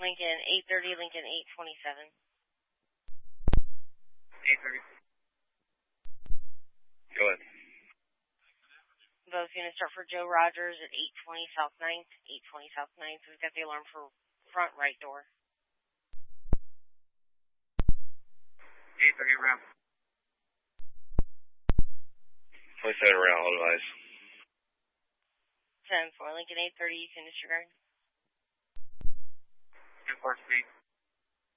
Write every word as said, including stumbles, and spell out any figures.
Lincoln eight thirty, Lincoln eight twenty-seven. eight thirty. Go ahead. Both units start for Joe Rogers at eight twenty South ninth, eight twenty South ninth. We've got the alarm for front right door. eight thirty around. twenty-seven around, all device. ten four, Lincoln eight thirty, you can disregard. ten four speed.